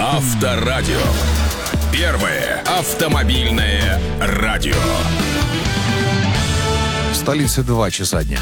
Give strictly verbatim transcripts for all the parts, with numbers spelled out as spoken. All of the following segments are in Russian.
Авторадио. Первое автомобильное радио. В столице два часа дня.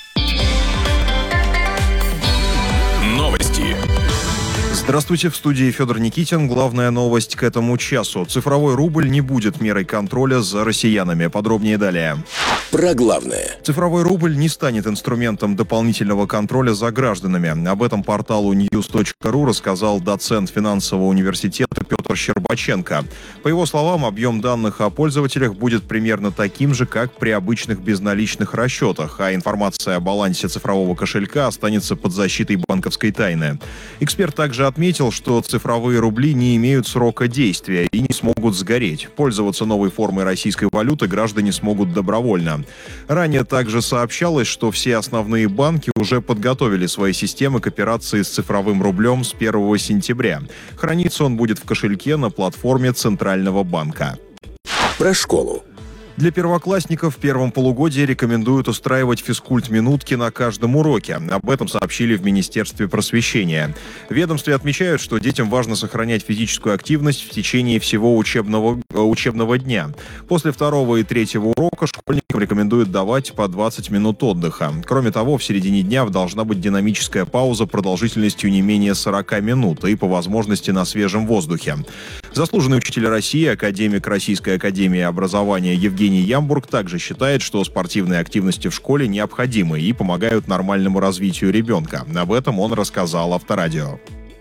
Новости. Здравствуйте, в студии Федор Никитин. Главная новость к этому часу. Цифровой рубль не будет мерой контроля за россиянами. Подробнее далее. Про главное. Цифровой рубль не станет инструментом дополнительного контроля за гражданами. Об этом порталу ньюс точка ру рассказал доцент финансового университета Петр Щербаченко. По его словам, объем данных о пользователях будет примерно таким же, как при обычных безналичных расчетах, а информация о балансе цифрового кошелька останется под защитой банковской тайны. Эксперт также отметил, что цифровые рубли не имеют срока действия и не смогут сгореть. Пользоваться новой формой российской валюты граждане смогут добровольно. Ранее также сообщалось, что все основные банки уже подготовили свои системы к операции с цифровым рублем с первого сентября. Храниться он будет в кошельке на платформе Центрального банка. Про школу. Для первоклассников в первом полугодии рекомендуют устраивать физкульт-минутки на каждом уроке. Об этом сообщили в Министерстве просвещения. В ведомстве отмечают, что детям важно сохранять физическую активность в течение всего учебного, учебного дня. После второго и третьего урока школьникам рекомендуют давать по двадцать минут отдыха. Кроме того, в середине дня должна быть динамическая пауза продолжительностью не менее сорок минут и по возможности на свежем воздухе. Заслуженный учитель России, академик Российской академии образования Евгений Ямбург также считает, что спортивные активности в школе необходимы и помогают нормальному развитию ребенка. Об этом он рассказал Авторадио.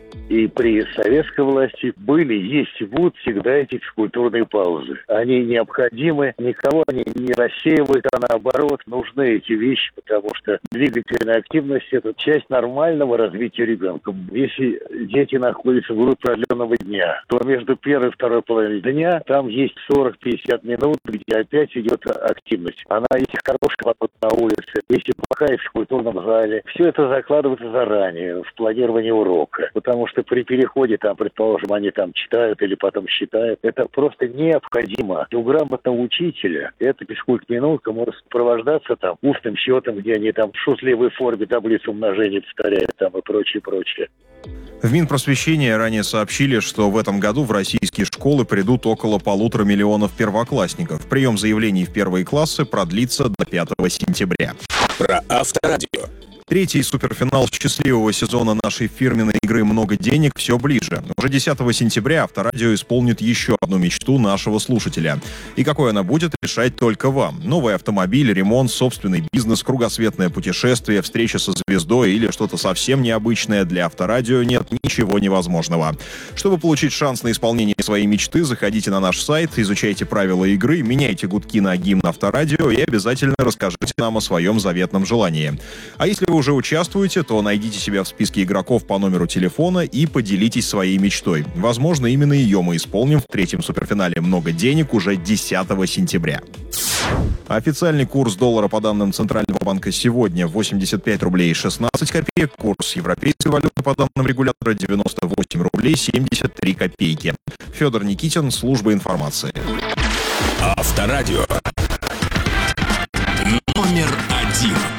И при советской власти были, есть и будут всегда эти физкультурные паузы. Они необходимы, никого они не рассеивают, а наоборот, нужны эти вещи, потому что двигательная активность – это часть нормального развития ребенка. Если дети находятся в группе определенного дня, то между первой и второй половиной дня там есть сорок-пятьдесят минут, где опять идет активность. Она, если хорошая поток на улице, если плохая в физкультурном зале, все это закладывается заранее в планирование урока, потому что при переходе, там, предположим, они там читают или потом считают, это просто необходимо. У грамотного учителя эта физкульт-минутка может сопровождаться там устным счетом, где они там в шутливой форме таблицу умножения повторяют там и прочее, прочее. В Минпросвещения ранее сообщили, что в этом году в российские школы придут около полутора миллионов первоклассников. Прием заявлений в первые классы продлится до пятого сентября. Про Авторадио. Третий суперфинал счастливого сезона нашей фирменной игры «Много денег» все ближе. Уже десятого сентября Авторадио исполнит еще одну мечту нашего слушателя. И какой она будет, решать только вам. Новый автомобиль, ремонт, собственный бизнес, кругосветное путешествие, встреча со звездой или что-то совсем необычное. Для Авторадио нет ничего невозможного. Чтобы получить шанс на исполнение своей мечты, заходите на наш сайт, изучайте правила игры, меняйте гудки на гимн Авторадио и обязательно расскажите нам о своем заветном желании. А если вы уже участвуете, то найдите себя в списке игроков по номеру телефона и поделитесь своей мечтой. Возможно, именно ее мы исполним в третьем суперфинале «Много денег» уже десятого сентября. Официальный курс доллара по данным Центрального банка сегодня восемьдесят пять рублей шестнадцать копеек. Курс европейской валюты по данным регулятора девяносто восемь рублей семьдесят три копейки. Федор Никитин, служба информации. Авторадио.